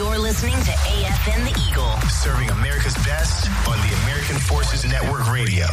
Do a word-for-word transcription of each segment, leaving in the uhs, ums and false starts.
You're listening to A F N The Eagle. Serving America's best on the American Forces Network Radio.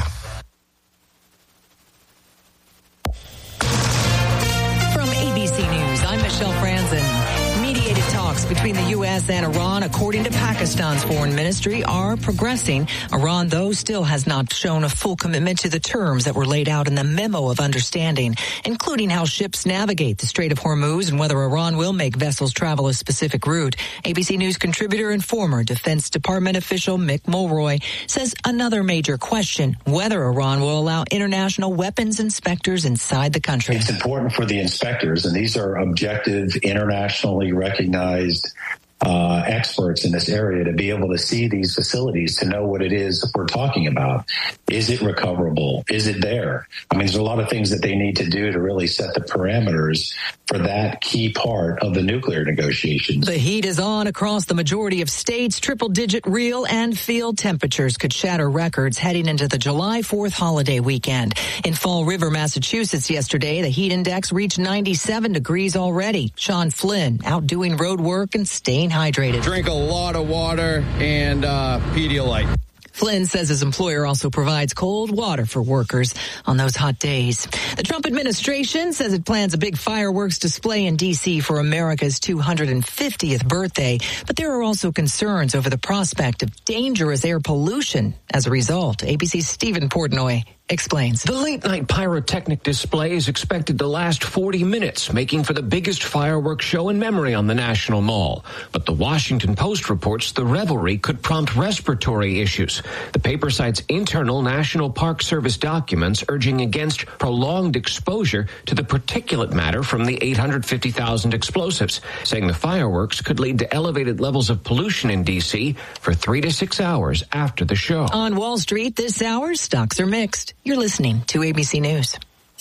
From A B C News, I'm Michelle Franzen. Mediated talks between the U S and Iran, according to Pakistan's foreign ministry, are progressing. Iran, though, still has not shown a full commitment to the terms that were laid out in the memo of understanding, including how ships navigate the Strait of Hormuz and whether Iran will make vessels travel a specific route. A B C News contributor and former Defense Department official Mick Mulroy says another major question, whether Iran will allow international weapons inspectors inside the country. It's important for the inspectors, and these are objective, internationally recognized uh, experts in this area, to be able to see these facilities, to know what it is we're talking about. Is it recoverable? Is it there? I mean, there's a lot of things that they need to do to really set the parameters for that key part of the nuclear negotiations. The heat is on across the majority of states. Triple-digit real and field temperatures could shatter records heading into the July fourth holiday weekend. In Fall River, Massachusetts yesterday, the heat index reached ninety-seven degrees already. Sean Flynn out doing road work and staying hydrated. Drink a lot of water and uh, Pedialyte. Flynn says his employer also provides cold water for workers on those hot days. The Trump administration says it plans a big fireworks display in D C for America's two hundred fiftieth birthday, but there are also concerns over the prospect of dangerous air pollution as a result. A B C's Stephen Portnoy explains. The late-night pyrotechnic display is expected to last forty minutes, making for the biggest fireworks show in memory on the National Mall. But the Washington Post reports the revelry could prompt respiratory issues. The paper cites internal National Park Service documents urging against prolonged exposure to the particulate matter from the eight hundred fifty thousand explosives, saying the fireworks could lead to elevated levels of pollution in D C for three to six hours after the show. On Wall Street this hour, stocks are mixed. You're listening to A B C News.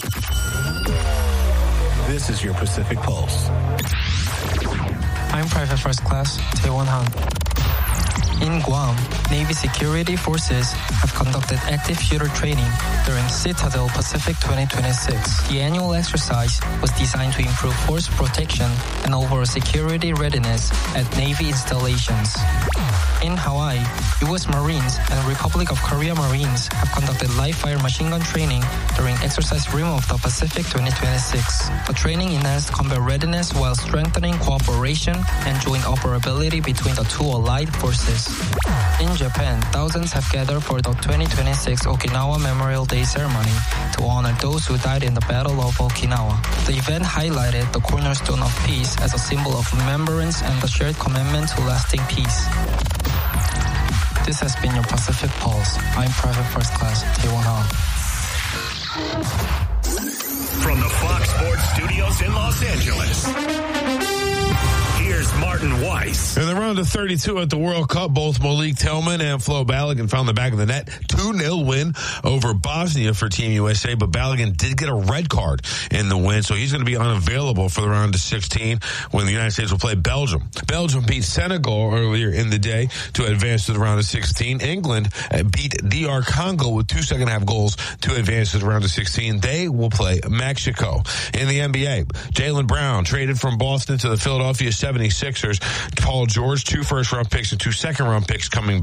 This is your Pacific Pulse. I'm Private First Class Taewon Han. In Guam, Navy security forces have conducted active shooter training during Citadel Pacific twenty twenty-six. The annual exercise was designed to improve force protection and overall security readiness at Navy installations. In Hawaii, U S Marines and Republic of Korea Marines have conducted live-fire machine gun training during Exercise Rim of the Pacific twenty twenty-six. The training enhanced combat readiness while strengthening cooperation and joint operability between the two allied forces. In Japan, thousands have gathered for the twenty twenty-six Okinawa Memorial Day ceremony to honor those who died in the Battle of Okinawa. The event highlighted the cornerstone of peace as a symbol of remembrance and the shared commitment to lasting peace. This has been your Pacific Pulse. I'm Private First Class Taewon Han. From the Fox Sports Studios in Los Angeles, here's Martin Weiss. In the round of thirty-two at the World Cup, both Malik Tillman and Flo Balogun found the back of the net. two nil win over Bosnia for Team U S A, but Balogun did get a red card in the win, so he's going to be unavailable for the round of sixteen when the United States will play Belgium. Belgium beat Senegal earlier in the day to advance to the round of sixteen. England beat D R Congo with two second-half goals to advance to the round of sixteen. They will play Mexico. In the N B A, Jaylen Brown traded from Boston to the Philadelphia seventy-sixers. Paul George, two first-round picks and two second-round picks coming